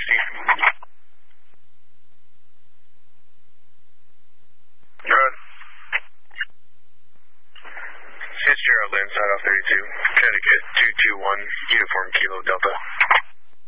Good. Fitzgerald, land side off 32. Connecticut 221, Uniform Kilo Delta.